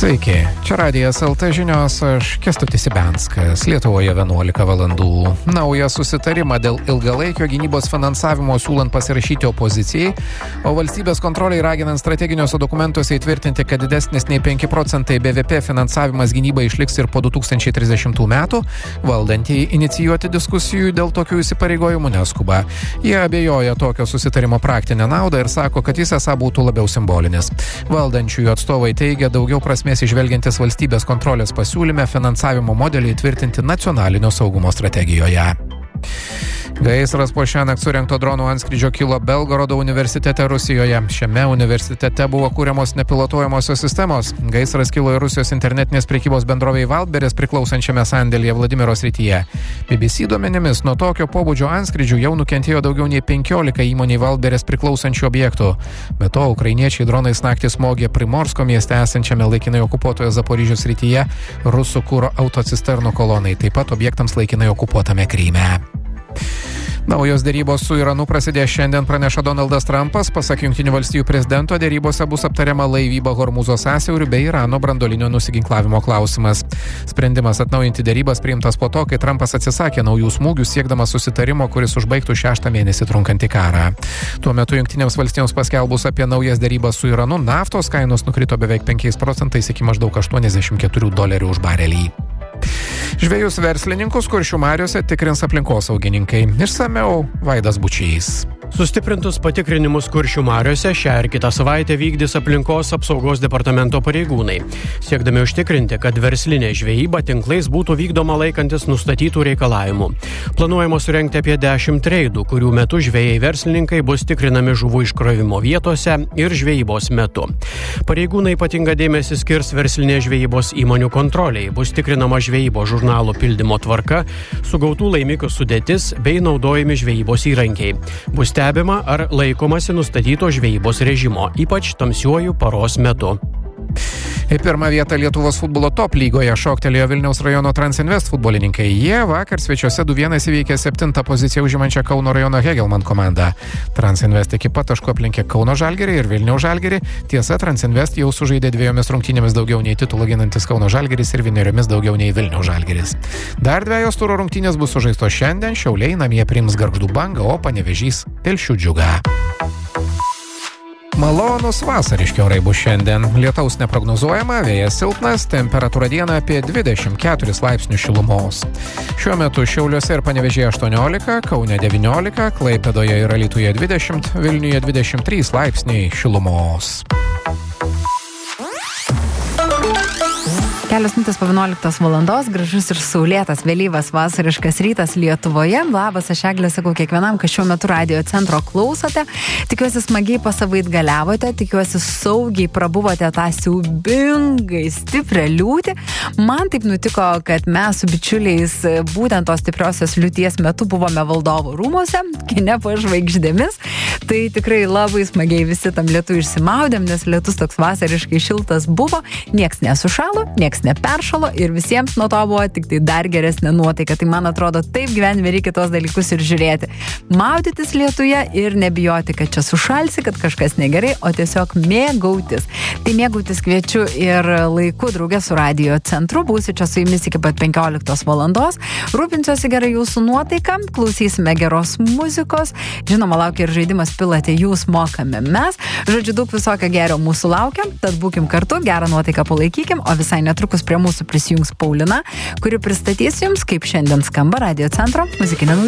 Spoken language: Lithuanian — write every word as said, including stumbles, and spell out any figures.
Sveiki, čia Radijas el te žinios, aš Kęstutis Ibenskas, Lietuvoje vienuolika valandų. Naują susitarimą dėl ilgalaikio gynybos finansavimo siūlant pasirašyti opozicijai, o valstybės kontroliai raginant strateginiuose dokumentuose įtvirtinti, kad didesnis nei penki procentai be ve pe finansavimas gynybai išliks ir po du tūkstančiai trisdešimtų metų, valdantieji inicijuoti diskusijų dėl tokių įsipareigojimų neskuba. Jie abejoja tokio susitarimo praktinę naudą ir sako, kad jis esą būtų labiau simbolinis. Valdančiųjų atstovai teigia daugiau prasmės išvelgiantis valstybės kontrolės pasiūlyme finansavimo modelį įtvirtinti nacionalinio saugumo strategijoje. Gaisras po šiąnakt surengto dronų antskrydžio kilo Belgorodo universitete Rusijoje. Šiame universitete buvo kūriamos nepilotuojamosios sistemos. Gaisras kilo ir Rusijos internetinės prekybos bendrovei Wildberries priklausančiame sandėlyje Vladimiro srityje. bi bi si duomenimis nuo tokio pobūdžio antskrydžių jau nukentėjo daugiau nei penkiolika įmoniai Wildberries priklausančių objektų. Be to, ukrainiečiai dronais naktį smogė Primorsko mieste esančiame laikinai okupuotoje Zaporižės srityje rusų kuro autocisternų kolonai, taip pat objektams laikinai okupuotame Kryme. Naujos dėrybos su Iranu prasidės šiandien, praneša Donaldas Trumpas. Pasak Jungtinių valstijų prezidento, dėrybose bus aptariama laivyba Hormūzo sąsiauriu bei Irano branduolinio nusiginklavimo klausimas. Sprendimas atnaujinti dėrybas priimtas po to, kai Trumpas atsisakė naujų smūgių siekdamas susitarimo, kuris užbaigtų šeštą mėnesį trunkantį karą. Tuo metu Jungtinėms valstijoms paskelbus apie naujas dėrybas su Iranu, naftos kainos nukrito beveik penkiais procentais iki maždaug aštuoniasdešimt keturių dolerių už barelį. Žvejus verslininkus Kuršių mariose tikrins aplinkosaugininkai. Išsamiau Vaidas Bučys. Sustiprintus patikrinimus Kuršių mariose šią ir kitą savaitę vykdys aplinkos apsaugos departamento pareigūnai, siekdami užtikrinti, kad verslinė žvejyba tinklais būtų vykdoma laikantis nustatytų reikalavimų. Planuojama surengti apie dešimt reidų, kurių metu žvejai verslininkai bus tikrinami žuvų iškrovimo vietose ir žvejybos metu. Pareigūnai ypatingą dėmesį skirs verslinės žvejybos įmonių kontroliai, bus tikrinama žvejybos žurnalo pildymo tvarka, sugautų laimikių sudėtis bei naudojami žvejybos įrankiai. Bus stebima, ar laikomasi nustatyto žvejybos režimo, ypač tamsiuoju paros metu. Į pirmą vietą Lietuvos futbolo top lygoje šoktelėjo Vilniaus rajono Transinvest futbolininkai. Jie vakar svečiuose du vienas įveikė septintą poziciją užimančią Kauno rajono Hegelman komandą. Transinvest ekipa tašku aplenkė Kauno Žalgirį ir Vilniaus Žalgirį. Tiesa, Transinvest jau sužaidė dviejomis rungtynėmis daugiau nei titulą ginantis Kauno Žalgiris ir vieneriomis daugiau nei Vilniaus Žalgiris. Dar dviejos turo rungtynės bus sužaistos šiandien. Šiauliai namie priims Gargždų Bangą, o Panevėžys Telšių Džiugą. Malonus vasariški orai bus šiandien. Lietaus neprognozuojama, vėjas silpnas, temperatūra dieną apie dvidešimt keturis laipsnius šilumos. Šiuo metu Šiauliuose ir Panevėžyje aštuoniolika, Kaune devyniolika, Klaipėdoje ir Alytuje dvidešimt, Vilniuje dvidešimt trys laipsniai šilumos. Kelios minutės po vienuoliktos valandos, gražus ir saulėtas vėlyvas vasariškas rytas Lietuvoje. Labas, aš Eglė sakau kiekvienam, kas šiuo metu radio centro klausote. Tikiuosi smagiai pasavaitgaliavote, tikiuosi saugiai prabuvote tą siaubingai stiprią liūtį. Man taip nutiko, kad mes su bičiuliais būtent tos stipriosios liūties metu buvome Valdovų rūmuose, kine po žvaigždėmis. Tai tikrai labai smagiai visi tam lietu išsimaudėm, nes lietus toks vasariškai šiltas buvo, nieks nesušalo, nieks neperšalo ir visiems nuo to buvo tik tai dar geresnė nuotaika. Tai man atrodo, taip gyvenime reikia tos dalykus ir žiūrėti. Maudytis lietuje ir nebijoti, kad čia sušalsi, kad kažkas negerai, o tiesiog mėgautis. Tai mėgautis kviečiu ir laiku draugė su radio centru. Būsiu čia su jumis iki pat penkioliktos valandos. Rūpinsiuosi gerai jūsų nuotaiką, klausysime geros muzikos. Žinoma, laukia ir žaidimas Pilate jūs mokame mes. Žodžiu, daug visokio gero mūsų laukia, tad būkim kartu, gerą nuotaiką palaikykim, o visai netrukus prie mūsų prisijungs Paulina, kuri pristatys jums, kaip šiandien skamba radio centro muzikinė